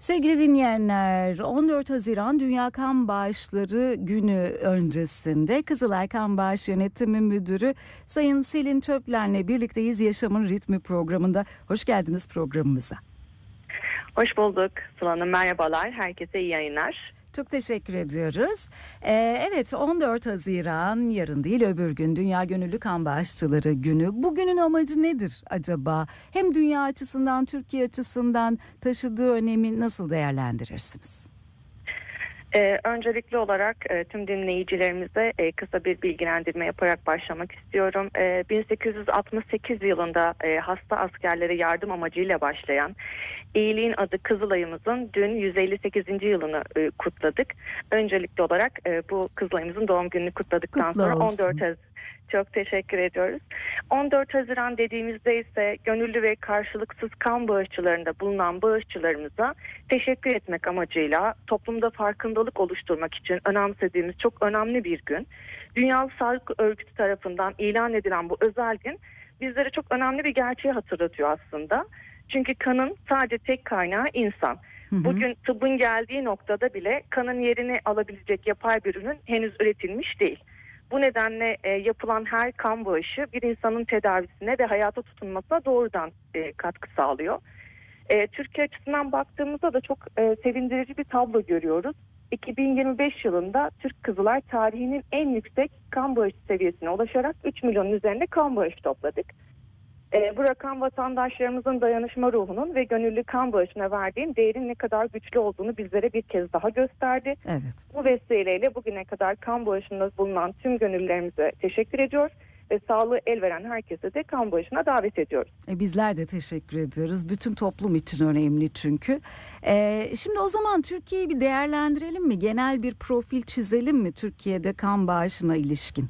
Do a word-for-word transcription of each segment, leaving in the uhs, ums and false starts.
Sevgili dinleyenler, on dört Haziran Dünya Kan Bağışları Günü öncesinde Kızılay Kan Bağış Yönetimi Müdürü Sayın Selin Çöplen'le birlikteyiz Yaşamın Ritmi programında. Hoş geldiniz programımıza. Hoş bulduk Sıla Hanım, merhabalar. Herkese iyi yayınlar. Çok teşekkür ediyoruz. Ee, evet on dört Haziran yarın değil öbür gün Dünya Gönüllü Kan Bağışçıları Günü. Bugünün amacı nedir acaba? Hem dünya açısından, Türkiye açısından taşıdığı önemi nasıl değerlendirirsiniz? Ee, öncelikli olarak e, tüm dinleyicilerimize e, kısa bir bilgilendirme yaparak başlamak istiyorum. E, bin sekiz yüz altmış sekiz yılında e, hasta askerlere yardım amacıyla başlayan İyiliğin adı Kızılay'ımızın dün yüz elli sekizinci yılını e, kutladık. Öncelikli olarak e, bu Kızılay'ımızın doğum gününü kutladıktan Kutlu sonra olsun. on dört Haziran. Çok teşekkür ediyoruz. on dört Haziran dediğimizde ise gönüllü ve karşılıksız kan bağışçılarında bulunan bağışçılarımıza teşekkür etmek amacıyla toplumda farkındalık oluşturmak için önemsediğimiz çok önemli bir gün. Dünya Sağlık Örgütü tarafından ilan edilen bu özel gün bizlere çok önemli bir gerçeği hatırlatıyor aslında. Çünkü kanın sadece tek kaynağı insan. Hı hı. Bugün tıbbın geldiği noktada bile kanın yerini alabilecek yapay bir ürün henüz üretilmiş değil. Bu nedenle e, yapılan her kan bağışı bir insanın tedavisine ve hayata tutunmasına doğrudan e, katkı sağlıyor. E, Türkiye açısından baktığımızda da çok e, sevindirici bir tablo görüyoruz. iki bin yirmi beş yılında Türk Kızılay tarihinin en yüksek kan bağışı seviyesine ulaşarak üç milyonun üzerinde kan bağışı topladık. E, bu rakam vatandaşlarımızın dayanışma ruhunun ve gönüllü kan bağışına verdiğin değerin ne kadar güçlü olduğunu bizlere bir kez daha gösterdi. Evet. Bu vesileyle bugüne kadar kan bağışında bulunan tüm gönüllülerimize teşekkür ediyor ve sağlığı el veren herkese de kan bağışına davet ediyoruz. E bizler de teşekkür ediyoruz. Bütün toplum için önemli çünkü. E, şimdi o zaman Türkiye'yi bir değerlendirelim mi? Genel bir profil çizelim mi Türkiye'de kan bağışına ilişkin?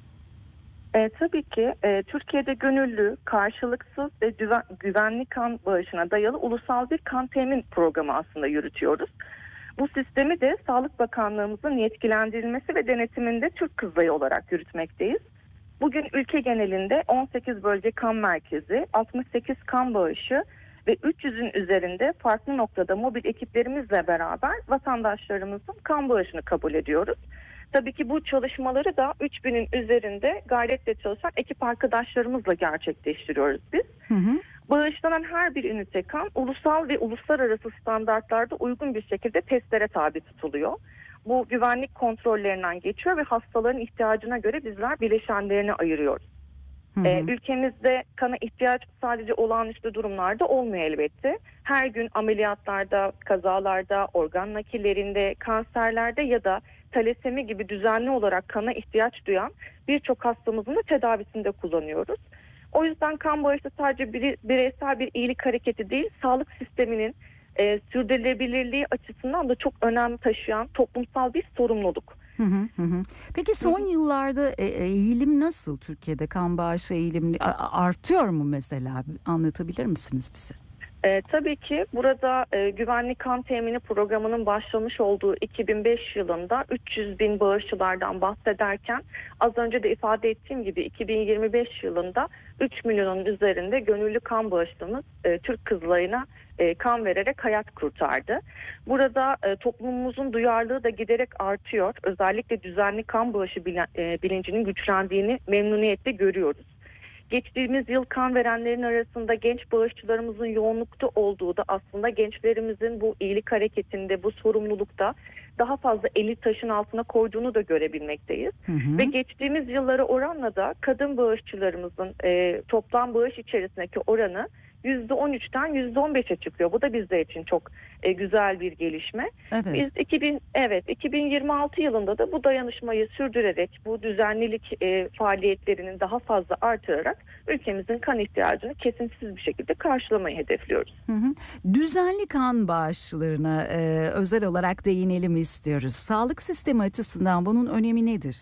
E, tabii ki e, Türkiye'de gönüllü, karşılıksız ve güven, güvenli kan bağışına dayalı ulusal bir kan temin programı aslında yürütüyoruz. Bu sistemi de Sağlık Bakanlığımızın yetkilendirilmesi ve denetiminde Türk Kızılayı olarak yürütmekteyiz. Bugün ülke genelinde on sekiz bölge kan merkezi, altmış sekiz kan bağışı ve üç yüzün üzerinde farklı noktada mobil ekiplerimizle beraber vatandaşlarımızın kan bağışını kabul ediyoruz. Tabii ki bu çalışmaları da üç binin üzerinde gayretle çalışan ekip arkadaşlarımızla gerçekleştiriyoruz biz. Hı hı. Bağışlanan her bir ünite kan ulusal ve uluslararası standartlarda uygun bir şekilde testlere tabi tutuluyor. Bu güvenlik kontrollerinden geçiyor ve hastaların ihtiyacına göre bizler bileşenlerini ayırıyoruz. Hı hı. Ee, ülkemizde kana ihtiyaç sadece olağanüstü durumlarda olmuyor elbette. Her gün ameliyatlarda, kazalarda, organ nakillerinde, kanserlerde ya da talasemi gibi düzenli olarak kana ihtiyaç duyan birçok hastamızın da tedavisinde kullanıyoruz. O yüzden kan bağışı sadece bire, bireysel bir iyilik hareketi değil, sağlık sisteminin e, sürdürülebilirliği açısından da çok önem taşıyan toplumsal bir sorumluluk. Hı hı hı. Peki son hı hı. yıllarda e, eğilim nasıl Türkiye'de kan bağışı eğilim artıyor mu mesela? Anlatabilir misiniz bize? E, tabii ki burada e, güvenli kan temini programının başlamış olduğu iki bin beş yılında üç yüz bin bağışçılardan bahsederken az önce de ifade ettiğim gibi iki bin yirmi beş yılında üç milyonun üzerinde gönüllü kan bağışçımız e, Türk Kızılayı'na e, kan vererek hayat kurtardı. Burada e, toplumumuzun duyarlılığı da giderek artıyor. Özellikle düzenli kan bağışı bilin, e, bilincinin güçlendiğini memnuniyetle görüyoruz. Geçtiğimiz yıl kan verenlerin arasında genç bağışçılarımızın yoğunlukta olduğu da aslında gençlerimizin bu iyilik hareketinde, bu sorumlulukta daha fazla eli taşın altına koyduğunu da görebilmekteyiz. Hı hı. Ve geçtiğimiz yıllara oranla da kadın bağışçılarımızın e, toplam bağış içerisindeki oranı yüzde on üçten yüzde on beşe çıkıyor. Bu da bizler için çok e, güzel bir gelişme. Evet. Biz iki bin evet iki bin yirmi altı yılında da bu dayanışmayı sürdürerek bu düzenlilik e, faaliyetlerinin daha fazla artırarak ülkemizin kan ihtiyacını kesintisiz bir şekilde karşılamayı hedefliyoruz. Hı hı. Düzenli kan bağışçılarına e, özel olarak değinelim istiyoruz. Sağlık sistemi açısından bunun önemi nedir?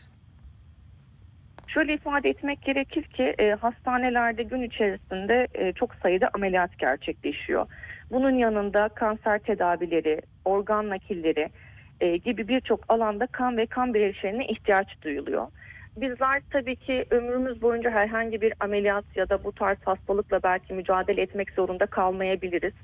Şöyle ifade etmek gerekir ki e, hastanelerde gün içerisinde e, çok sayıda ameliyat gerçekleşiyor. Bunun yanında kanser tedavileri, organ nakilleri e, gibi birçok alanda kan ve kan bileşenine ihtiyaç duyuluyor. Bizler tabii ki ömrümüz boyunca herhangi bir ameliyat ya da bu tarz hastalıkla belki mücadele etmek zorunda kalmayabiliriz.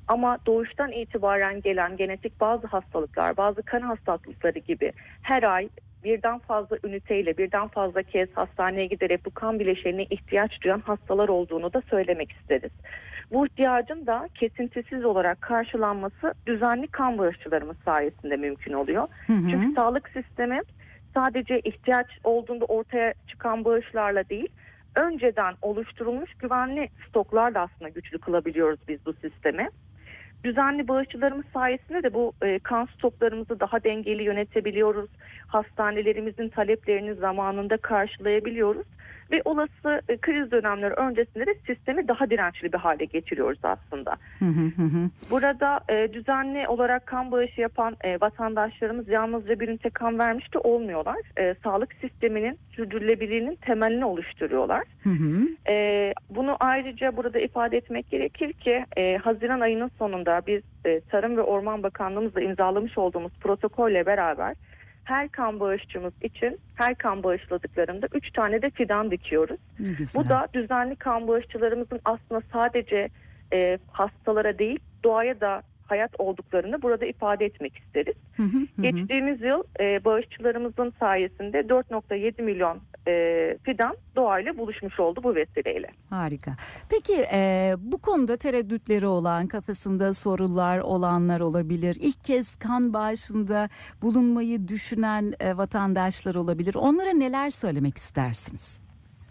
Ama doğuştan itibaren gelen genetik bazı hastalıklar, bazı kan hastalıkları gibi her ay birden fazla üniteyle birden fazla kez hastaneye giderek bu kan bileşenine ihtiyaç duyan hastalar olduğunu da söylemek isteriz. Bu ihtiyacın da kesintisiz olarak karşılanması düzenli kan bağışçılarımız sayesinde mümkün oluyor. Hı hı. Çünkü sağlık sistemi sadece ihtiyaç olduğunda ortaya çıkan bağışlarla değil, önceden oluşturulmuş güvenli stoklarla aslında güçlü kılabiliyoruz biz bu sistemi. Düzenli bağışçılarımız sayesinde de bu e, kan stoklarımızı daha dengeli yönetebiliyoruz. Hastanelerimizin taleplerini zamanında karşılayabiliyoruz. Ve olası e, kriz dönemleri öncesinde de sistemi daha dirençli bir hale getiriyoruz aslında. Hı hı hı. Burada e, düzenli olarak kan bağışı yapan e, vatandaşlarımız yalnızca bir ünite kan vermiş de olmuyorlar. E, sağlık sisteminin sürdürülebilirliğinin temelini oluşturuyorlar. Hı hı. E, bunu ayrıca burada ifade etmek gerekir ki e, Haziran ayının sonunda biz e, Tarım ve Orman Bakanlığımızla imzalamış olduğumuz protokolle beraber her kan bağışçımız için her kan bağışladıklarında üç tane de fidan dikiyoruz. Ne güzel. Bu da düzenli kan bağışçılarımızın aslında sadece e, hastalara değil doğaya da hayat olduklarını burada ifade etmek isteriz. Hı hı hı hı. Geçtiğimiz yıl e, bağışçılarımızın sayesinde dört nokta yedi milyon e, fidan doğayla buluşmuş oldu bu vesileyle. Harika. Peki e, bu konuda tereddütleri olan, kafasında sorular olanlar olabilir. İlk kez kan bağışında bulunmayı düşünen e, vatandaşlar olabilir. Onlara neler söylemek istersiniz?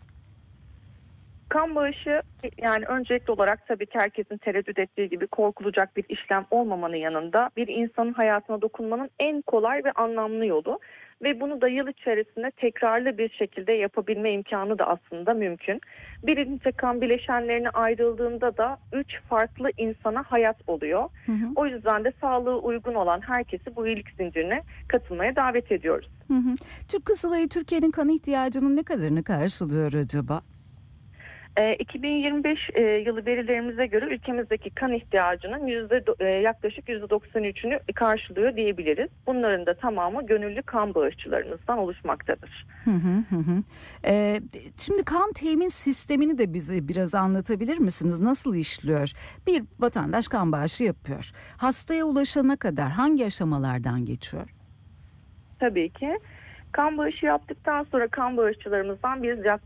Kan bağışı yani öncelikli olarak tabii ki herkesin tereddüt ettiği gibi korkulacak bir işlem olmamanın yanında bir insanın hayatına dokunmanın en kolay ve anlamlı yolu ve bunu da yıl içerisinde tekrarlı bir şekilde yapabilme imkanı da aslında mümkün. Bir ünite kan bileşenlerine ayrıldığında da üç farklı insana hayat oluyor. Hı hı. O yüzden de sağlığı uygun olan herkesi bu iyilik zincirine katılmaya davet ediyoruz. Hı hı. Türk Kızılayı Türkiye'nin kan ihtiyacının ne kadarını karşılıyor acaba? E, iki bin yirmi beş e, yılı verilerimize göre ülkemizdeki kan ihtiyacının yüzde e, yaklaşık yüzde doksan üçünü karşılıyor diyebiliriz. Bunların da tamamı gönüllü kan bağışçılarımızdan oluşmaktadır. Hı hı hı hı. Ee, şimdi kan temin sistemini de bize biraz anlatabilir misiniz? Nasıl işliyor? Bir vatandaş kan bağışı yapıyor. Hastaya ulaşana kadar hangi aşamalardan geçiyor? Tabii ki. Kan bağışı yaptıktan sonra kan bağışçılarımızdan biz